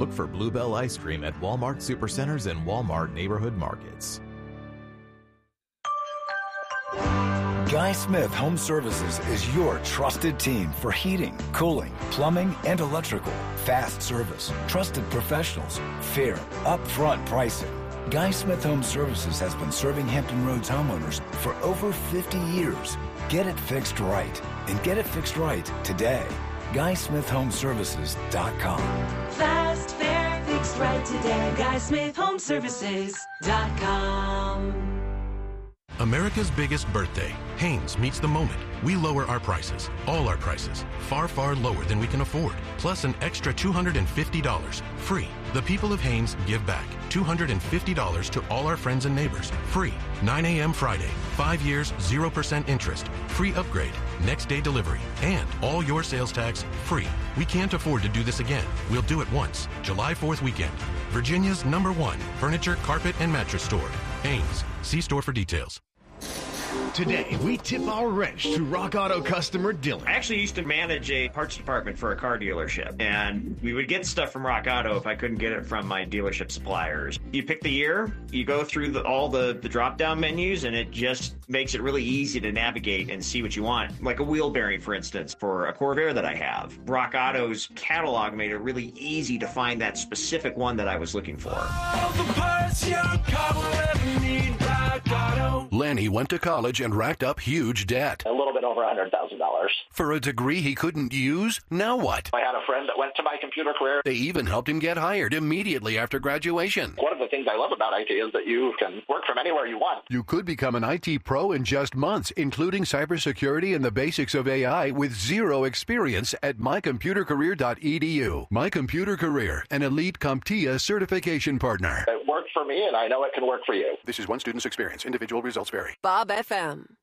Look for Bluebell Ice Cream at Walmart Supercenters and Walmart Neighborhood Markets. Guy Smith Home Services is your trusted team for heating, cooling, plumbing, and electrical. Fast service, trusted professionals, fair, upfront pricing. Guy Smith Home Services has been serving Hampton Roads homeowners for over 50 years. Get it fixed right, and get it fixed right today. GuySmithHomeservices.com. Fast, fair, fixed right today. GuySmithHomeservices.com. America's biggest birthday. Hanes meets the moment. We lower our prices, all our prices, far, far lower than we can afford, plus an extra $250 free. The people of Hanes give back $250 to all our friends and neighbors, free. 9 a.m. Friday, 5 years, 0% interest, free upgrade, next day delivery, and all your sales tax free. We can't afford to do this again. We'll do it once. July 4th weekend. Virginia's #1 furniture, carpet, and mattress store. Hanes. See store for details. Today, we tip our wrench to Rock Auto customer Dylan. I actually used to manage a parts department for a car dealership, and we would get stuff from Rock Auto if I couldn't get it from my dealership suppliers. You pick the year, you go through all the drop-down menus, and it just makes it really easy to navigate and see what you want. Like a wheel bearing, for instance, for a Corvair that I have. Rock Auto's catalog made it really easy to find that specific one that I was looking for. All the parts your car will ever need, Rock Auto. Lenny went to college and racked up huge debt. A little bit over $100,000. For a degree he couldn't use? Now what? I had a friend that went to My Computer Career. They even helped him get hired immediately after graduation. One of the things I love about IT is that you can work from anywhere you want. You could become an IT pro in just months, including cybersecurity and the basics of AI with zero experience at mycomputercareer.edu. My Computer Career, an elite CompTIA certification partner. It worked for me, and I know it can work for you. This is one student's experience. Individual results vary. Bob FM.